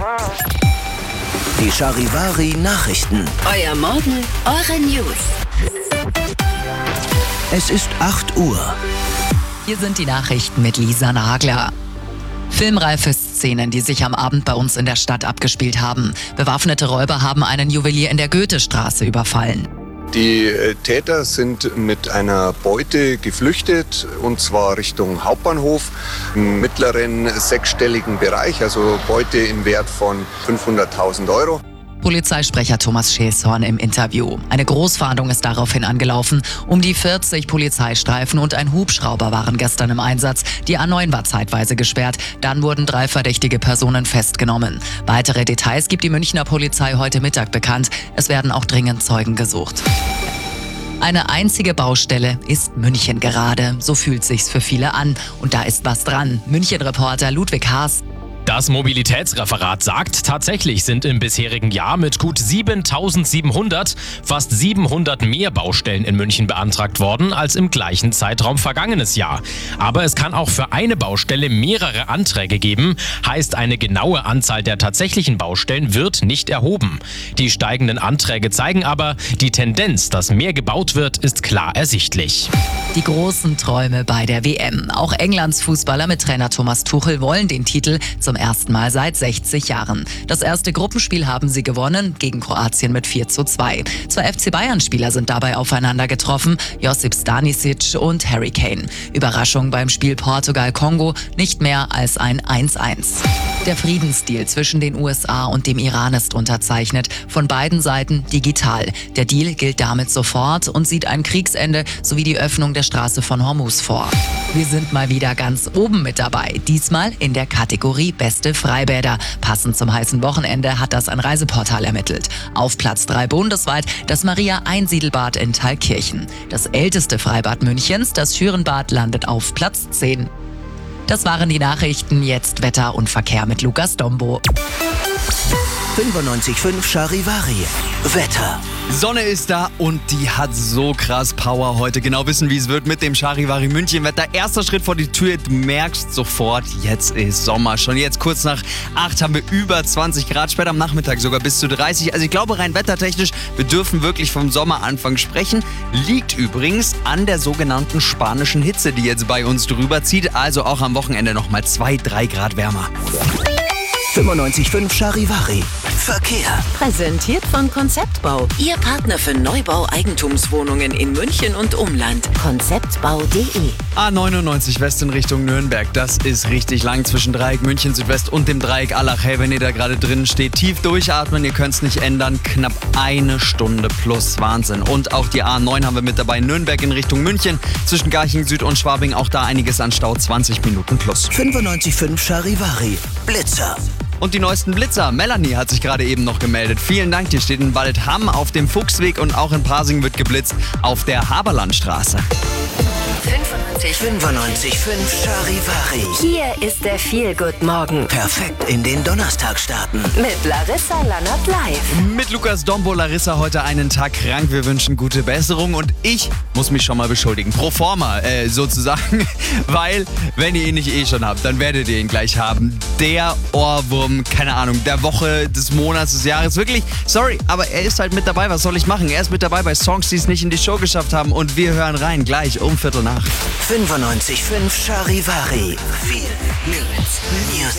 Die Charivari Nachrichten. Euer Morgen, eure News. Es ist 8 Uhr. Hier sind die Nachrichten mit Lisa Nagler. Filmreife Szenen, die sich am Abend bei uns in der Stadt abgespielt haben. Bewaffnete Räuber haben einen Juwelier in der Goethestraße überfallen. Die Täter sind mit einer Beute geflüchtet, und zwar Richtung Hauptbahnhof, im mittleren sechsstelligen Bereich, also Beute im Wert von 500.000 Euro. Polizeisprecher Thomas Schäßhorn im Interview. Eine Großfahndung ist daraufhin angelaufen. Um die 40 Polizeistreifen und ein Hubschrauber waren gestern im Einsatz. Die A9 war zeitweise gesperrt. Dann wurden 3 verdächtige Personen festgenommen. Weitere Details gibt die Münchner Polizei heute Mittag bekannt. Es werden auch dringend Zeugen gesucht. Eine einzige Baustelle ist München gerade. So fühlt sich's für viele an. Und da ist was dran. München-Reporter Ludwig Haas. Das Mobilitätsreferat sagt, tatsächlich sind im bisherigen Jahr mit gut 7.700 fast 700 mehr Baustellen in München beantragt worden als im gleichen Zeitraum vergangenes Jahr. Aber es kann auch für eine Baustelle mehrere Anträge geben, heißt eine genaue Anzahl der tatsächlichen Baustellen wird nicht erhoben. Die steigenden Anträge zeigen aber, die Tendenz, dass mehr gebaut wird, ist klar ersichtlich. Die großen Träume bei der WM. Auch Englands Fußballer mit Trainer Thomas Tuchel wollen den Titel zum ersten Mal seit 60 Jahren. Das erste Gruppenspiel haben sie gewonnen, gegen Kroatien mit 4:2. 2 FC Bayern-Spieler sind dabei aufeinander getroffen, Josip Stanisic und Harry Kane. Überraschung beim Spiel Portugal-Kongo, nicht mehr als ein 1:1. Der Friedensdeal zwischen den USA und dem Iran ist unterzeichnet, von beiden Seiten digital. Der Deal gilt damit sofort und sieht ein Kriegsende sowie die Öffnung der Straße von Hormuz vor. Wir sind mal wieder ganz oben mit dabei, diesmal in der Kategorie Beste Freibäder. Passend zum heißen Wochenende hat das ein Reiseportal ermittelt. Auf Platz 3 bundesweit das Maria-Einsiedelbad in Thalkirchen. Das älteste Freibad Münchens, das Schürenbad, landet auf Platz 10. Das waren die Nachrichten, jetzt Wetter und Verkehr mit Lukas Dombo. 95.5 Charivari. Wetter. Sonne ist da und die hat so krass Power heute. Genau wissen, wie es wird mit dem Charivari München Wetter. Erster Schritt vor die Tür, du merkst sofort, jetzt ist Sommer. Schon jetzt kurz nach 8 haben wir über 20 Grad, später am Nachmittag sogar bis zu 30. Also ich glaube rein wettertechnisch, wir dürfen wirklich vom Sommeranfang sprechen. Liegt übrigens an der sogenannten spanischen Hitze, die jetzt bei uns drüber zieht. Also auch am Wochenende nochmal 2-3 Grad wärmer. 95.5 Charivari. Verkehr. Präsentiert von Konzeptbau. Ihr Partner für Neubau Eigentumswohnungen in München und Umland. Konzeptbau.de. A99 West in Richtung Nürnberg. Das ist richtig lang zwischen Dreieck München Südwest und dem Dreieck Allach. Hey, wenn ihr da gerade drin steht, tief durchatmen, ihr könnt es nicht ändern. Knapp 1 Stunde plus. Wahnsinn. Und auch die A9 haben wir mit dabei. Nürnberg in Richtung München. Zwischen Garching Süd und Schwabing auch da einiges an Stau. 20 Minuten plus. 95.5 Charivari. Blitzer. Und die neuesten Blitzer. Melanie hat sich gerade eben noch gemeldet. Vielen Dank. Hier steht in Waldhamm auf dem Fuchsweg und auch in Pasing wird geblitzt auf der Haberlandstraße. 95.5 Charivari. Hier ist der Feel-Good-Morgen Perfekt in den Donnerstag starten. mit Larissa Lannert live. Mit Lukas Dombo, Larissa heute einen Tag krank. Wir wünschen gute Besserung und ich muss mich schon mal beschuldigen. Pro forma sozusagen, weil wenn ihr ihn nicht schon habt, dann werdet ihr ihn gleich haben. Der Ohrwurm, keine Ahnung, der Woche, des Monats, des Jahres. Wirklich, sorry, aber er ist halt mit dabei. Was soll ich machen? Er ist mit dabei bei Songs, die es nicht in die Show geschafft haben und wir hören rein, gleich um 7:15. 95.5 Charivari. Viel News.